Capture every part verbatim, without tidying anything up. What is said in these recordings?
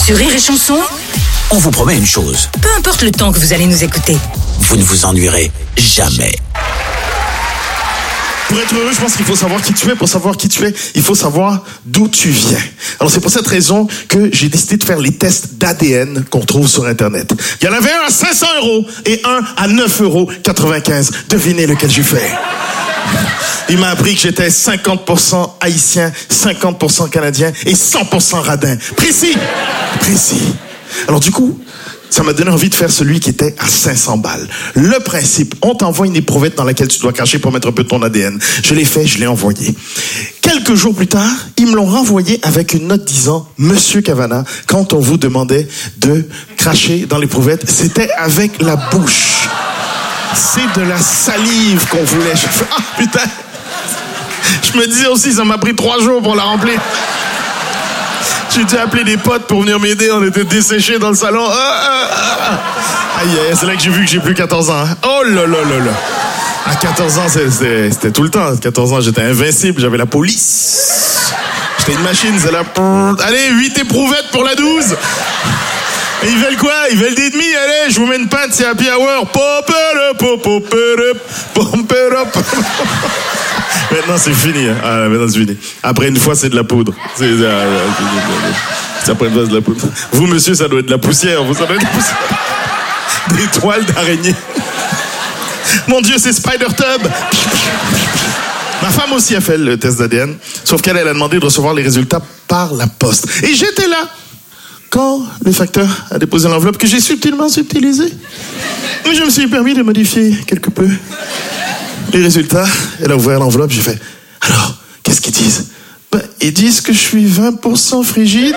Sur Rire et Chanson, on vous promet une chose. Peu importe le temps que vous allez nous écouter, vous ne vous ennuierez jamais. Pour être heureux, je pense qu'il faut savoir qui tu es. Pour savoir qui tu es, il faut savoir d'où tu viens. Alors c'est pour cette raison que j'ai décidé de faire les tests d'A D N qu'on trouve sur Internet. Il y en avait un à cinq cents euros et un à neuf euros quatre-vingt-quinze. Devinez lequel j'ai fait. Il m'a appris que j'étais cinquante pour cent haïtien, cinquante pour cent canadien et cent pour cent radin. Précis, précis. Alors du coup, ça m'a donné envie de faire celui qui était à cinq cents balles. Le principe, on t'envoie une éprouvette dans laquelle tu dois cacher pour mettre un peu de ton A D N. Je l'ai fait, je l'ai envoyé. Quelques jours plus tard, ils me l'ont renvoyé avec une note disant « Monsieur Cavana, quand on vous demandait de cracher dans l'éprouvette, c'était avec la bouche. C'est de la salive qu'on voulait. » Je fais « Ah, putain !» Je me disais aussi, ça m'a pris trois jours pour la remplir. J'ai dû appeler des potes pour venir m'aider. On était desséchés dans le salon. Ah, ah, ah. Aïe, aïe, c'est là que j'ai vu que j'ai plus quatorze ans. Oh là là là là. À quatorze ans, c'était, c'était tout le temps. À quatorze ans, j'étais invincible. J'avais la police. J'étais une machine. C'est là. Allez, huit éprouvettes pour la douze. Et ils veulent quoi? Ils veulent des demi. Allez, je vous mets une pinte, c'est happy hour. Pop it up, pop it up, pop it up. Maintenant, c'est fini. Ah, maintenant, c'est fini. Après une fois, c'est de la poudre. C'est, c'est, c'est après une fois, c'est de la poudre. Vous, monsieur, ça doit être de la poussière. Vous, ça doit être de la poussière. Des toiles d'araignée. Mon Dieu, c'est Spider-Tub. Ma femme aussi a fait le test d'A D N. Sauf qu'elle, elle a demandé de recevoir les résultats par la poste. Et j'étais là quand le facteur a déposé l'enveloppe que j'ai subtilement subtilisée. Mais je me suis permis de modifier quelque peu les résultats. Elle a ouvert l'enveloppe, j'ai fait « Alors, qu'est-ce qu'ils disent ?» Ben, ils disent que je suis vingt pour cent frigide,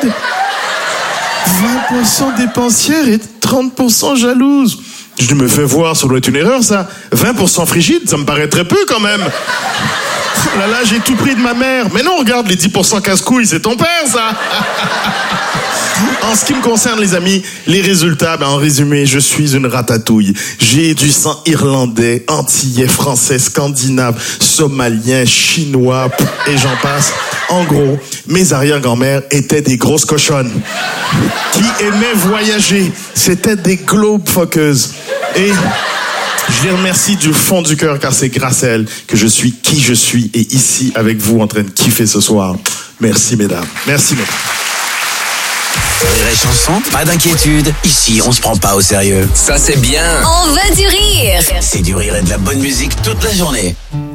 vingt pour cent dépensière et trente pour cent jalouse. Je me fais voir, ça doit être une erreur ça. vingt pour cent frigide, ça me paraît très peu quand même. Oh là là, j'ai tout pris de ma mère. Mais non, regarde, les dix pour cent casse-couilles, c'est ton père ça. En ce qui me concerne, les amis, les résultats, ben en résumé, je suis une ratatouille. J'ai du sang irlandais, antillais, français, scandinave, somalien, chinois, et j'en passe. En gros, mes arrière-grand-mères étaient des grosses cochonnes qui aimaient voyager. C'était des globefuckers. Et je les remercie du fond du cœur, car c'est grâce à elles que je suis qui je suis et ici avec vous en train de kiffer ce soir. Merci, mesdames. Merci, mesdames. Rire et Chanson, pas d'inquiétude. Ici, on se prend pas au sérieux. Ça, c'est bien. on veut du rire. C'est du rire et de la bonne musique toute la journée.